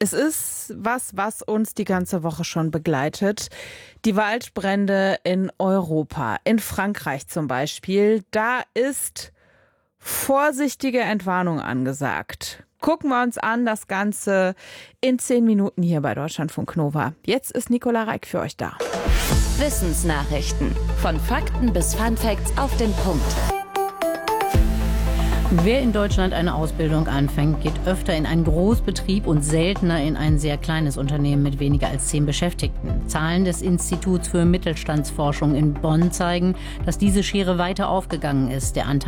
Es ist was uns die ganze Woche schon begleitet. Die Waldbrände in Europa, in Frankreich zum Beispiel. Da ist vorsichtige Entwarnung angesagt. Gucken wir uns an, das Ganze in 10 Minuten hier bei Deutschlandfunk Nova. Jetzt ist Nicola Reik für euch da. Wissensnachrichten. Von Fakten bis Funfacts auf den Punkt. Wer in Deutschland eine Ausbildung anfängt, geht öfter in einen Großbetrieb und seltener in ein sehr kleines Unternehmen mit weniger als 10 Beschäftigten. Zahlen des Instituts für Mittelstandsforschung in Bonn zeigen, dass diese Schere weiter aufgegangen ist. Der Anteil